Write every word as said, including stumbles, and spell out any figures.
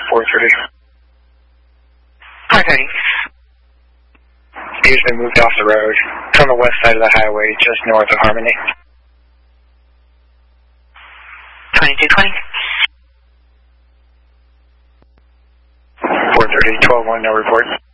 four thirty. four thirty. He's been moved off the road. It's on the west side of the highway, just north of Harmony. twenty-two twenty. four thirty, twelve one, no report.